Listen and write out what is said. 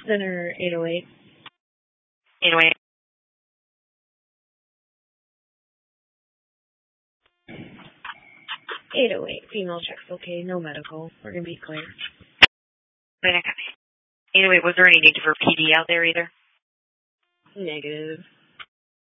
Center 808. 808. 808. Female check's okay. No medical. We're going to be clear. Wait, I got me. 808, was there any need for PD out there either? Negative.